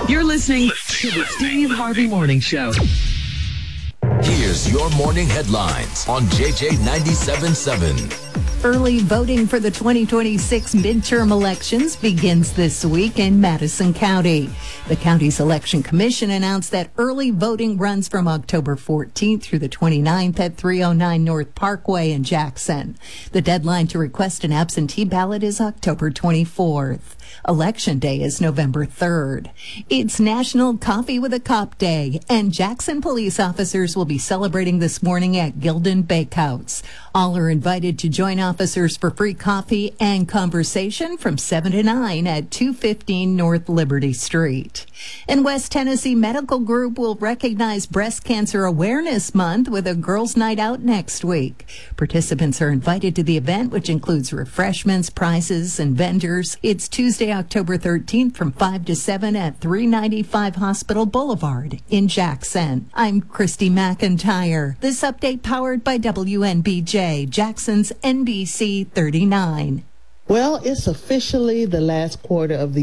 You're listening to the Steve Harvey Morning Show. Here's your morning headlines on JJ 97.7. Early voting for the 2026 midterm elections begins this week in Madison County. The county's election commission announced that early voting runs from October 14th through the 29th at 309 North Parkway in Jackson. The deadline to request an absentee ballot is October 24th. Election Day is November 3rd. It's National Coffee with a Cop Day, and Jackson police officers will be celebrating this morning at Gildan Bakehouse. All are invited to join officers for free coffee and conversation from 7 to 9 at 215 North Liberty Street. And West Tennessee Medical Group will recognize Breast Cancer Awareness Month with a girls' night out next week. Participants are invited to the event, which includes refreshments, prizes, and vendors. It's Tuesday, October 13th from 5 to 7 at 395 Hospital Boulevard in Jackson. I'm Christy McIntyre. This update powered by WNBJ, Jackson's NBC 39. Well, it's officially the last quarter of the